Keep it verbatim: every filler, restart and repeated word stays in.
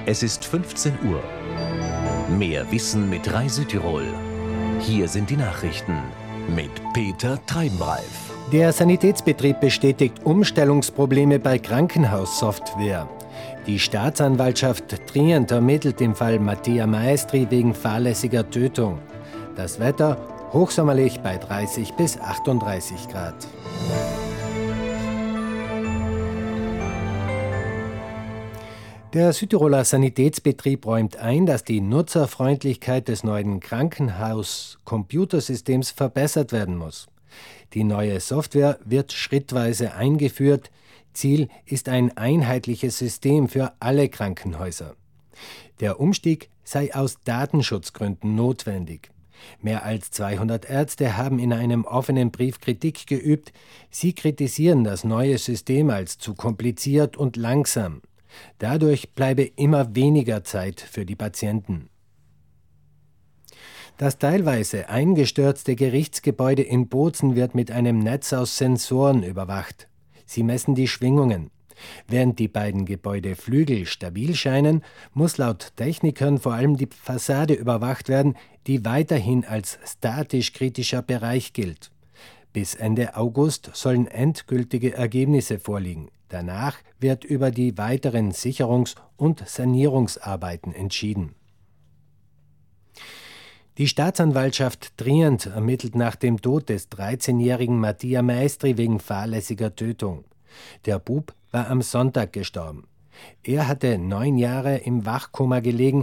Es ist fünfzehn Uhr. Mehr Wissen mit Rai Südtirol. Hier sind die Nachrichten mit Peter Treibenreif. Der Sanitätsbetrieb bestätigt Umstellungsprobleme bei Krankenhaussoftware. Die Staatsanwaltschaft Trient ermittelt im Fall Mattia Maestri wegen fahrlässiger Tötung. Das Wetter hochsommerlich bei dreißig bis achtunddreißig Grad. Der Südtiroler Sanitätsbetrieb räumt ein, dass die Nutzerfreundlichkeit des neuen Krankenhaus-Computersystems verbessert werden muss. Die neue Software wird schrittweise eingeführt. Ziel ist ein einheitliches System für alle Krankenhäuser. Der Umstieg sei aus Datenschutzgründen notwendig. Mehr als zweihundert Ärzte haben in einem offenen Brief Kritik geübt. Sie kritisieren das neue System als zu kompliziert und langsam. Dadurch bleibe immer weniger Zeit für die Patienten. Das teilweise eingestürzte Gerichtsgebäude in Bozen wird mit einem Netz aus Sensoren überwacht. Sie messen die Schwingungen. Während die beiden Gebäudeflügel stabil scheinen, muss laut Technikern vor allem die Fassade überwacht werden, die weiterhin als statisch kritischer Bereich gilt. Bis Ende August sollen endgültige Ergebnisse vorliegen. Danach wird über die weiteren Sicherungs- und Sanierungsarbeiten entschieden. Die Staatsanwaltschaft Trient ermittelt nach dem Tod des dreizehnjährigen Mattia Maestri wegen fahrlässiger Tötung. Der Bub war am Sonntag gestorben. Er hatte neun Jahre im Wachkoma gelegen,